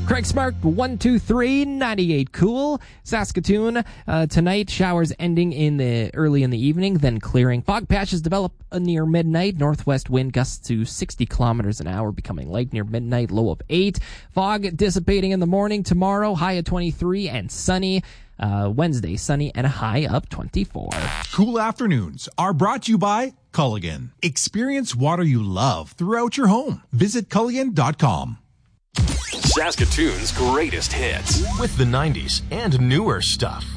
Craig Smart, 123, 98 cool. Saskatoon, tonight, showers ending early in the evening, then clearing. Fog patches develop near midnight. Northwest wind gusts to 60 kilometers an hour, becoming light near midnight, low of 8. Fog dissipating in the morning. Tomorrow, high of 23 and sunny. Wednesday, sunny and a high of 24. Cool afternoons are brought to you by Culligan. Experience water you love throughout your home. Visit Culligan.com. Saskatoon's greatest hits with the 90s and newer stuff.